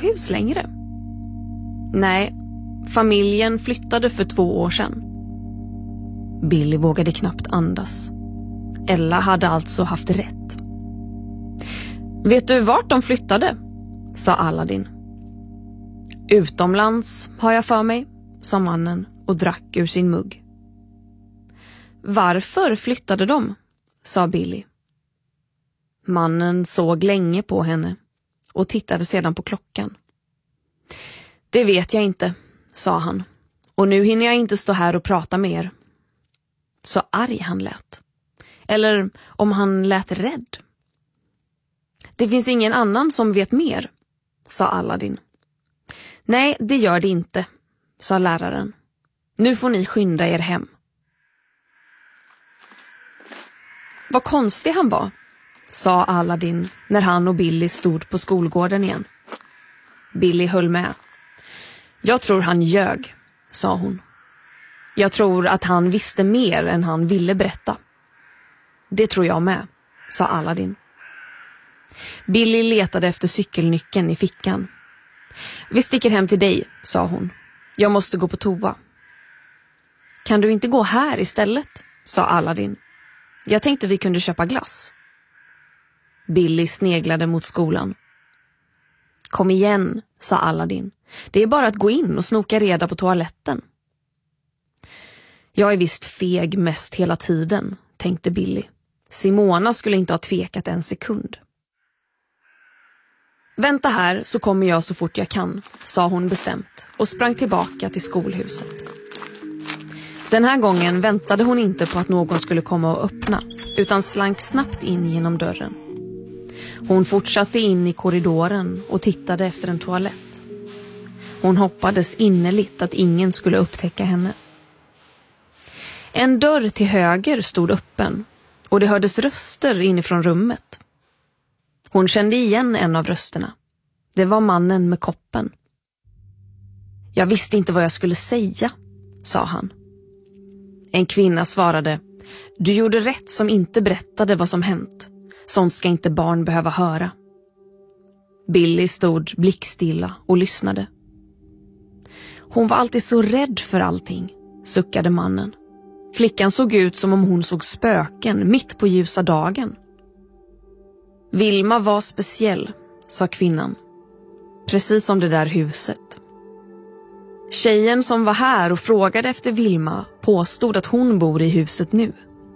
småhus längre? Nej, familjen flyttade för 2 år sedan. Billy vågade knappt andas. Ella hade alltså haft rätt. Vet du vart de flyttade? Sa Aladdin. Utomlands har jag för mig, sa mannen och drack ur sin mugg. Varför flyttade de? Sa Billy. Mannen såg länge på henne och tittade sedan på klockan. Det vet jag inte, sa han. Och nu hinner jag inte stå här och prata med er. Så arg han lät. Eller om han lät rädd. Det finns ingen annan som vet mer, sa Aladdin. Nej, det gör det inte, sa läraren. Nu får ni skynda er hem. Vad konstig han var, sa Aladdin när han och Billy stod på skolgården igen. Billy höll med. Jag tror han ljög, sa hon. Jag tror att han visste mer än han ville berätta. Det tror jag med, sa Aladdin. Billy letade efter cykelnyckeln i fickan. Vi sticker hem till dig, sa hon. Jag måste gå på toa. Kan du inte gå här istället, sa Aladdin. Jag tänkte vi kunde köpa glass. Billy sneglade mot skolan. Kom igen, sa Aladdin. Det är bara att gå in och snoka reda på toaletten. Jag är visst feg mest hela tiden, tänkte Billy. Simona skulle inte ha tvekat en sekund. Vänta här så kommer jag så fort jag kan, sa hon bestämt och sprang tillbaka till skolhuset. Den här gången väntade hon inte på att någon skulle komma och öppna, utan slank snabbt in genom dörren. Hon fortsatte in i korridoren och tittade efter en toalett. Hon hoppades innerligt att ingen skulle upptäcka henne. En dörr till höger stod öppen och det hördes röster inifrån rummet. Hon kände igen en av rösterna. Det var mannen med koppen. Jag visste inte vad jag skulle säga, sa han. En kvinna svarade, du gjorde rätt som inte berättade vad som hänt. Sånt ska inte barn behöva höra. Billy stod blickstilla och lyssnade. Hon var alltid så rädd för allting, suckade mannen. Flickan såg ut som om hon såg spöken mitt på ljusa dagen. Vilma var speciell, sa kvinnan. Precis som det där huset. Tjejen som var här och frågade efter Vilma påstod att hon bor i huset nu.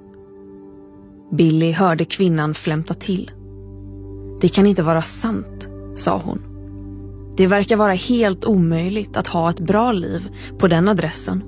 Billy hörde kvinnan flämta till. Det kan inte vara sant, sa hon. Det verkar vara helt omöjligt att ha ett bra liv på den adressen.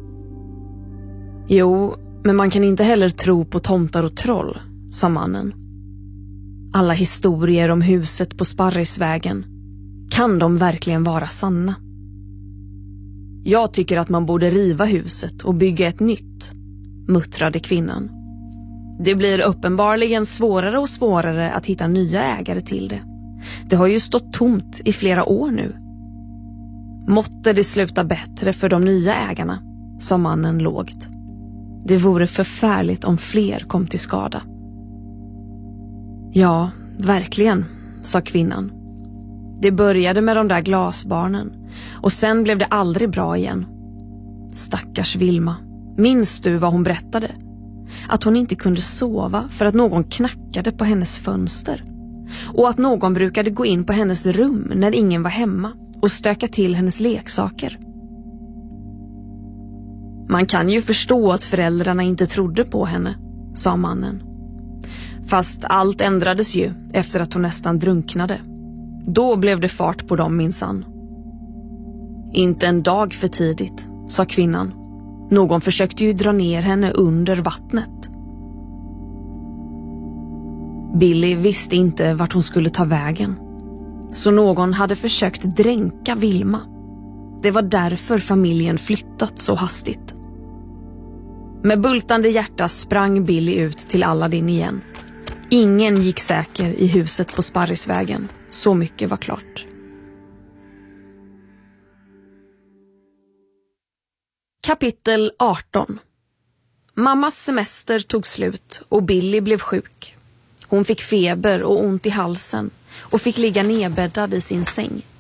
Jo, men man kan inte heller tro på tomtar och troll, sa mannen. Alla historier om huset på Sparrisvägen, kan de verkligen vara sanna? Jag tycker att man borde riva huset och bygga ett nytt, muttrade kvinnan. Det blir uppenbarligen svårare och svårare att hitta nya ägare till det. Det har ju stått tomt i flera år nu. Måtte det sluta bättre för de nya ägarna, sa mannen lågt. Det vore förfärligt om fler kom till skada. Ja, verkligen, sa kvinnan. Det började med de där glasbarnen och sen blev det aldrig bra igen. Stackars Vilma, minns du vad hon berättade? Att hon inte kunde sova för att någon knackade på hennes fönster. Och att någon brukade gå in på hennes rum när ingen var hemma och stöka till hennes leksaker. Man kan ju förstå att föräldrarna inte trodde på henne, sa mannen. Fast allt ändrades ju efter att hon nästan drunknade. Då blev det fart på dem minsann. Inte en dag för tidigt, sa kvinnan. Någon försökte ju dra ner henne under vattnet. Billy visste inte vart hon skulle ta vägen. Så någon hade försökt dränka Vilma. Det var därför familjen flyttat så hastigt. Med bultande hjärta sprang Billy ut till Aladdin igen. Ingen gick säker i huset på Sparrisvägen. Så mycket var klart. Kapitel 18. Mammas semester tog slut och Billy blev sjuk. Hon fick feber och ont i halsen och fick ligga nedbäddad i sin säng.